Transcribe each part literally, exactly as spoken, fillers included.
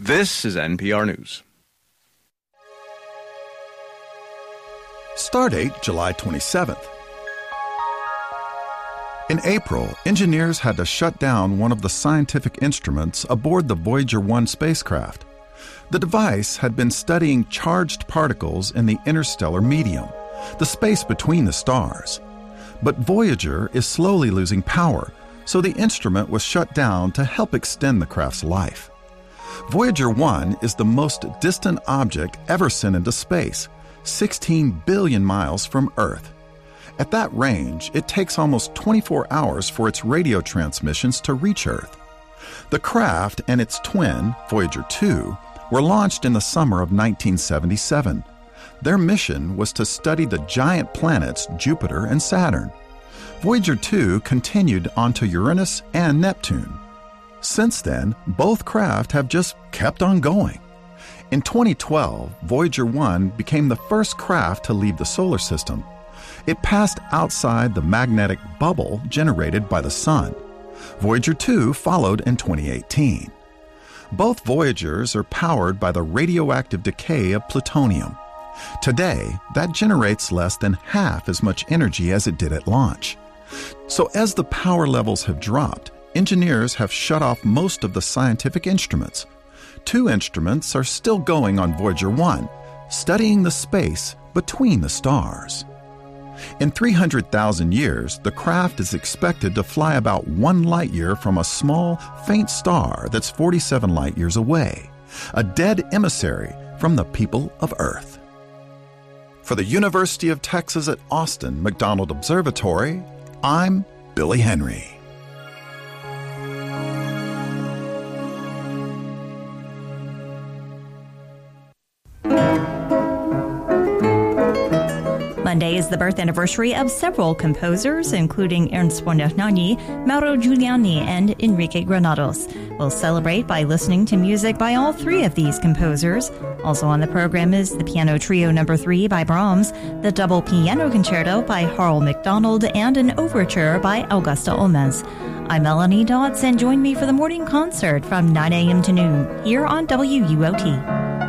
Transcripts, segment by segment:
This is N P R News. Stardate July twenty-seventh. In April, engineers had to shut down one of the scientific instruments aboard the Voyager one spacecraft. The device had been studying charged particles in the interstellar medium, the space between the stars. But Voyager is slowly losing power, so the instrument was shut down to help extend the craft's life. Voyager one is the most distant object ever sent into space, sixteen billion miles from Earth. At that range, it takes almost twenty-four hours for its radio transmissions to reach Earth. The craft and its twin, Voyager two, were launched in the summer of nineteen seventy-seven. Their mission was to study the giant planets Jupiter and Saturn. Voyager two continued onto Uranus and Neptune. Since then, both craft have just kept on going. In twenty twelve, Voyager one became the first craft to leave the solar system. It passed outside the magnetic bubble generated by the Sun. Voyager two followed in twenty eighteen. Both Voyagers are powered by the radioactive decay of plutonium. Today, that generates less than half as much energy as it did at launch. So as the power levels have dropped, engineers have shut off most of the scientific instruments. Two instruments are still going on Voyager one, studying the space between the stars. In three hundred thousand years, the craft is expected to fly about one light year from a small, faint star that's forty-seven light years away, a dead emissary from the people of Earth. For the University of Texas at Austin McDonald Observatory, I'm Billy Henry. Monday is the birth anniversary of several composers, including Ernst von Hernani, Mauro Giuliani, and Enrique Granados. We'll celebrate by listening to music by all three of these composers. Also on the program is the Piano Trio Number three by Brahms, the Double Piano Concerto by Harl McDonald, and an overture by Augusta Olmez. I'm Melanie Dodds, and join me for the morning concert from nine a.m. to noon here on W U O T.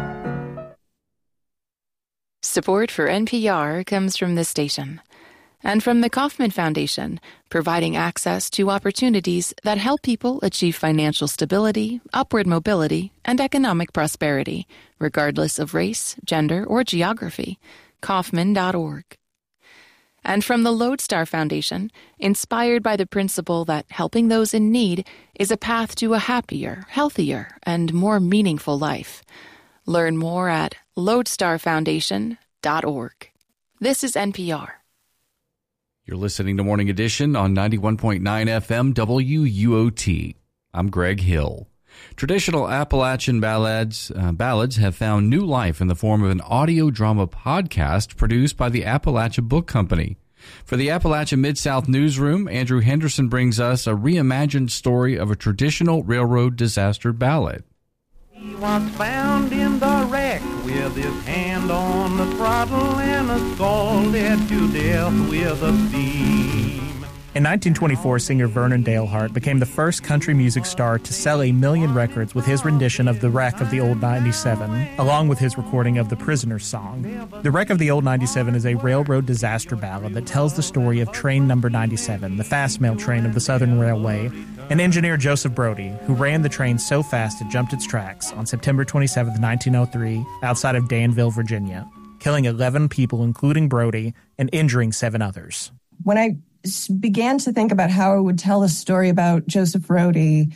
Support for N P R comes from this station and from the Kauffman Foundation, providing access to opportunities that help people achieve financial stability, upward mobility, and economic prosperity, regardless of race, gender, or geography. Kauffman dot org. And from the Lodestar Foundation, inspired by the principle that helping those in need is a path to a happier, healthier, and more meaningful life. Learn more at lodestar foundation dot org. This is N P R. You're listening to Morning Edition on ninety-one point nine F M W U O T. I'm Greg Hill. Traditional Appalachian ballads, uh, ballads have found new life in the form of an audio drama podcast produced by the Appalachia Book Company. For the Appalachia Mid-South Newsroom, Andrew Henderson brings us a reimagined story of a traditional railroad disaster ballad. He was found in the wreck with his hand on the throttle and a scalded to death with a beam. In nineteen twenty-four, singer Vernon Dalehart became the first country music star to sell a million records with his rendition of The Wreck of the Old ninety-seven, along with his recording of The Prisoner's Song. The Wreck of the Old ninety-seven is a railroad disaster ballad that tells the story of train number ninety-seven, the fast mail train of the Southern Railway, and engineer Joseph Brody, who ran the train so fast it jumped its tracks on September twenty-seventh, nineteen oh three, outside of Danville, Virginia, killing eleven people, including Brody, and injuring seven others. When I began to think about how I would tell a story about Joseph Brody,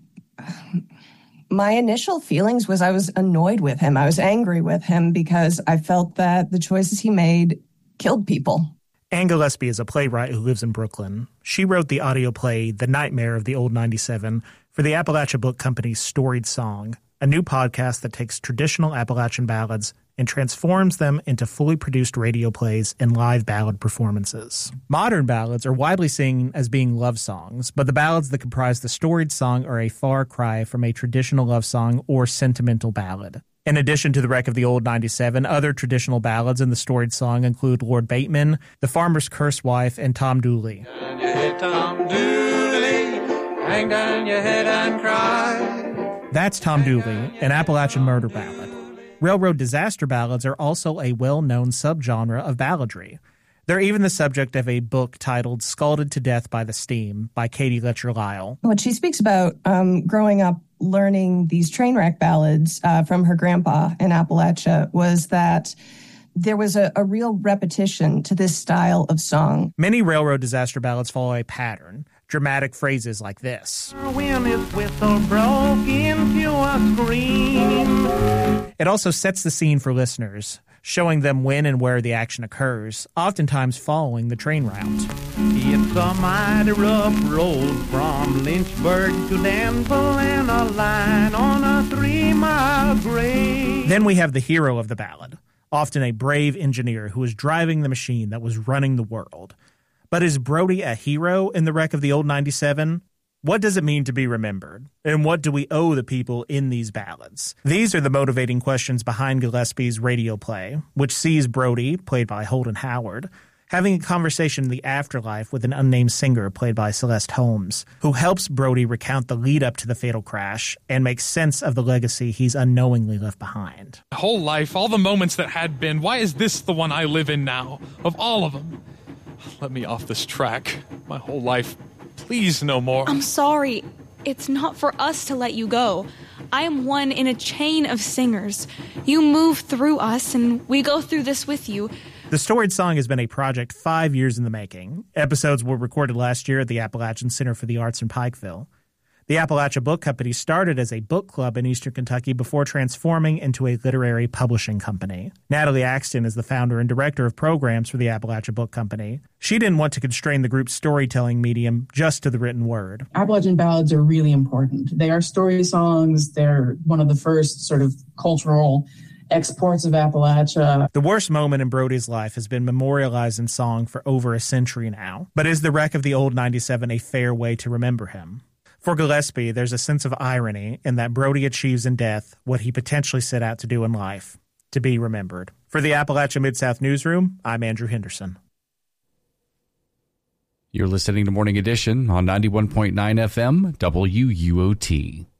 my initial feelings was I was annoyed with him. I was angry with him because I felt that the choices he made killed people. Anne Gillespie is a playwright who lives in Brooklyn. She wrote the audio play The Nightmare of the Old ninety-seven for the Appalachia Book Company's Storied Song, a new podcast that takes traditional Appalachian ballads and transforms them into fully produced radio plays and live ballad performances. Modern ballads are widely seen as being love songs, but the ballads that comprise the Storied Song are a far cry from a traditional love song or sentimental ballad. In addition to The Wreck of the Old ninety-seven, other traditional ballads in the Storied Song include Lord Bateman, The Farmer's Cursed Wife, and Tom Dooley. Hang down your head, Tom Dooley, hang down your head and cry. That's Tom Dooley, an Appalachian murder ballad. Railroad disaster ballads are also a well-known subgenre of balladry. They're even the subject of a book titled Scalded to Death by the Steam by Katie Letcher Lyle. What she speaks about um, growing up learning these train wreck ballads uh, from her grandpa in Appalachia was that there was a, a real repetition to this style of song. Many railroad disaster ballads follow a pattern. Dramatic phrases like this. When his whistle broke into a scream. It also sets the scene for listeners, showing them when and where the action occurs, oftentimes following the train route. It's a mighty rough road from Lynchburg to Danville and a line on a three-mile grade. Then we have the hero of the ballad, often a brave engineer who is driving the machine that was running the world. But is Brody a hero in the wreck of the old ninety-seven? What does it mean to be remembered? And what do we owe the people in these ballads? These are the motivating questions behind Gillespie's radio play, which sees Brody, played by Holden Howard, having a conversation in the afterlife with an unnamed singer played by Celeste Holmes, who helps Brody recount the lead-up to the fatal crash and make sense of the legacy he's unknowingly left behind. My whole life, all the moments that had been, why is this the one I live in now? Of all of them. Let me off this track. My whole life. Please no more. I'm sorry. It's not for us to let you go. I am one in a chain of singers. You move through us, and we go through this with you. The Storied Song has been a project five years in the making. Episodes were recorded last year at the Appalachian Center for the Arts in Pikeville. The Appalachia Book Company started as a book club in eastern Kentucky before transforming into a literary publishing company. Natalie Axton is the founder and director of programs for the Appalachia Book Company. She didn't want to constrain the group's storytelling medium just to the written word. Appalachian ballads are really important. They are story songs. They're one of the first sort of cultural exports of Appalachia. The worst moment in Brody's life has been memorialized in song for over a century now. But is the wreck of the old ninety-seven a fair way to remember him? For Gillespie, there's a sense of irony in that Brody achieves in death what he potentially set out to do in life, to be remembered. For the Appalachia Mid-South Newsroom, I'm Andrew Henderson. You're listening to Morning Edition on ninety-one point nine F M W U O T.